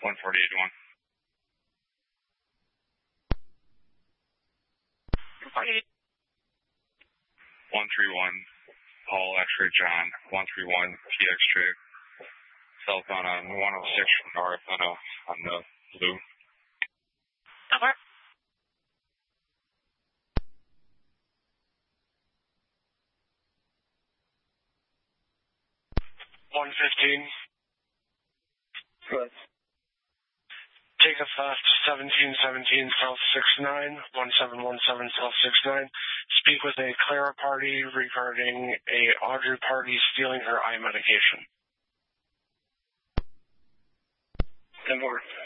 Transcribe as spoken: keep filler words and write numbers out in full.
one forty-eight to one. one three one, Paul X-ray John, one three one T X J. Cell phone on one oh six north on, a, on the blue. Over. one fifteen. Good. Take us left, seventeen seventeen South six nine, one seven one seven South six nine. Speak with a Clara party regarding a Audrey party stealing her eye medication. ten four.